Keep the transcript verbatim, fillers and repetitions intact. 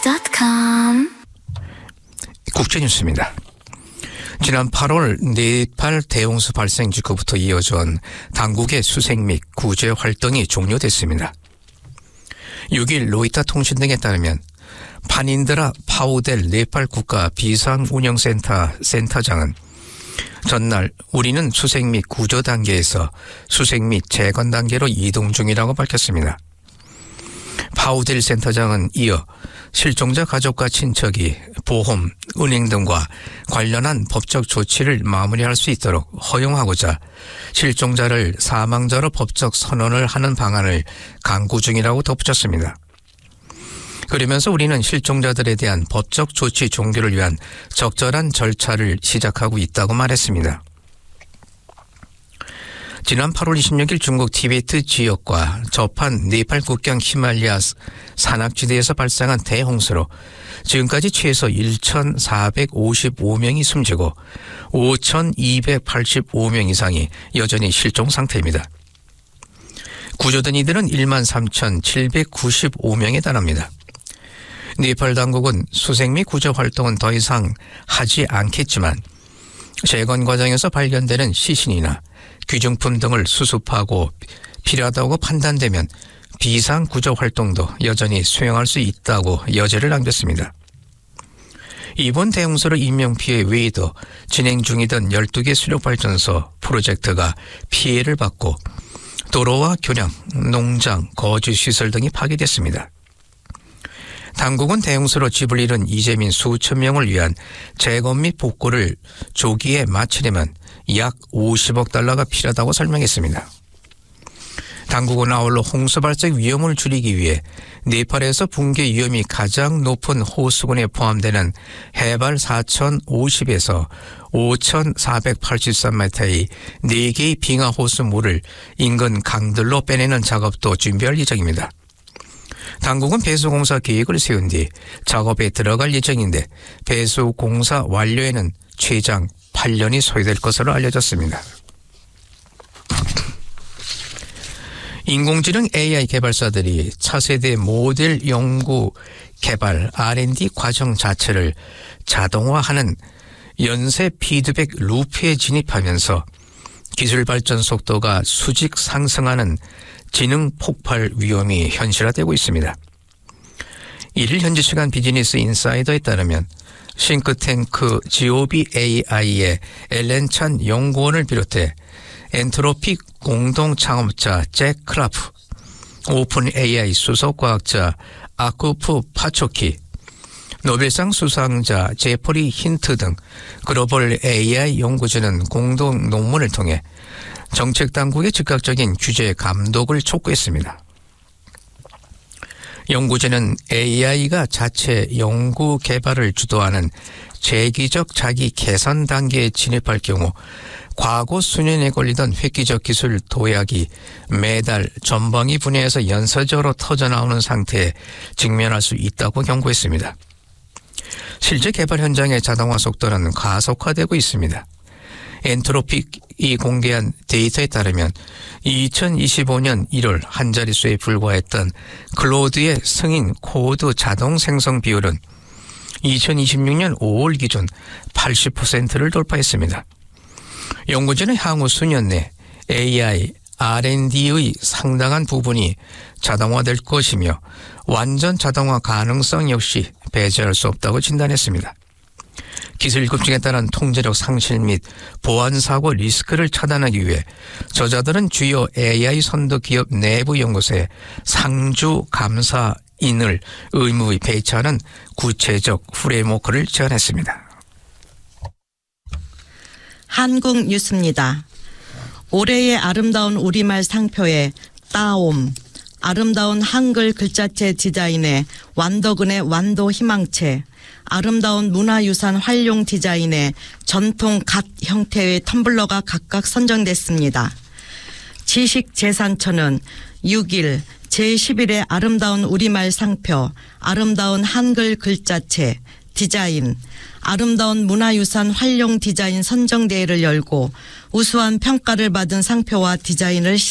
닷컴 국제뉴스입니다. 지난 팔월 네팔 대홍수 발생 직후부터 이어져온 당국의 수색 및 구제 활동이 종료됐습니다. 육 일 로이터 통신 등에 따르면 파닌드라 파우델 네팔 국가 비상운영센터 센터장은 전날 우리는 수색 및 구조 단계에서 수색 및 재건 단계로 이동 중이라고 밝혔습니다. 파우델 센터장은 이어 실종자 가족과 친척이 보험, 은행 등과 관련한 법적 조치를 마무리할 수 있도록 허용하고자 실종자를 사망자로 법적 선언을 하는 방안을 강구 중이라고 덧붙였습니다. 그러면서 우리는 실종자들에 대한 법적 조치 종결을 위한 적절한 절차를 시작하고 있다고 말했습니다. 지난 팔월 이십육일 중국 티베트 지역과 접한 네팔 국경 히말라야 산악지대에서 발생한 대홍수로 지금까지 최소 천사백오십오 명이 숨지고 오천이백팔십오 명 이상이 여전히 실종 상태입니다. 구조된 이들은 만 삼천칠백구십오 명에 달합니다. 네팔 당국은 수색 및 구조 활동은 더 이상 하지 않겠지만 재건 과정에서 발견되는 시신이나 귀중품 등을 수습하고 필요하다고 판단되면 비상구조 활동도 여전히 수행할 수 있다고 여지를 남겼습니다. 이번 대홍수로 인명피해 외에도 진행 중이던 열두 개 수력발전소 프로젝트가 피해를 받고 도로와 교량, 농장, 거주시설 등이 파괴됐습니다. 당국은 대홍수로 집을 잃은 이재민 수천 명을 위한 재건 및 복구를 조기에 마치려면 약 오십억 달러가 필요하다고 설명했습니다. 당국은 아울러 홍수 발생 위험을 줄이기 위해 네팔에서 붕괴 위험이 가장 높은 호수군에 포함되는 해발 사천오십에서 오천사백팔십삼 미터의 네 개의 빙하 호수 물을 인근 강들로 빼내는 작업도 준비할 예정입니다. 당국은 배수공사 계획을 세운 뒤 작업에 들어갈 예정인데 배수공사 완료에는 최장 팔 년이 소요될 것으로 알려졌습니다. 인공지능 에이아이 개발사들이 차세대 모델 연구 개발 알 앤 디 과정 자체를 자동화하는 연쇄 피드백 루프에 진입하면서 기술 발전 속도가 수직 상승하는 지능 폭발 위험이 현실화되고 있습니다. 이를 현지 시간 비즈니스 인사이더에 따르면 싱크탱크 지오비 에이아이의 엘렌 찬 연구원을 비롯해 엔트로픽 공동 창업자 잭 크라프, 오픈 에이아이 수석과학자 아쿠프 파초키, 노벨상 수상자 제퍼리 힌트 등 글로벌 에이아이 연구진은 공동 논문을 통해 정책 당국의 즉각적인 규제 감독을 촉구했습니다. 연구진은 에이아이가 자체 연구 개발을 주도하는 재기적 자기 개선 단계에 진입할 경우 과거 수년에 걸리던 획기적 기술 도약이 매달 전방위 분야에서 연쇄적으로 터져나오는 상태에 직면할 수 있다고 경고했습니다. 실제 개발 현장의 자동화 속도는 가속화되고 있습니다. 엔트로픽이 공개한 데이터에 따르면 이천이십오년 일월 한 자릿수에 불과했던 클로드의 승인 코드 자동 생성 비율은 이천이십육년 오월 기준 팔십 퍼센트를 돌파했습니다. 연구진은 향후 수년 내 에이아이, 알 앤 디의 상당한 부분이 자동화될 것이며 완전 자동화 가능성 역시 배제할 수 없다고 진단했습니다. 기술 급증에 따른 통제력 상실 및 보안사고 리스크를 차단하기 위해 저자들은 주요 에이아이 선도 기업 내부 연구소에 상주 감사인을 의무의 배치하는 구체적 프레임워크를 제안했습니다. 한국 뉴스입니다. 올해의 아름다운 우리말 상표에 따옴, 아름다운 한글 글자체 디자인에 완덕은의 완도 희망체, 아름다운 문화유산 활용 디자인에 전통 갓 형태의 텀블러가 각각 선정됐습니다. 지식재산처는 육 일 제십일회 아름다운 우리말 상표, 아름다운 한글 글자체, 디자인, 아름다운 문화유산 활용 디자인 선정대회를 열고 우수한 평가를 받은 상표와 디자인을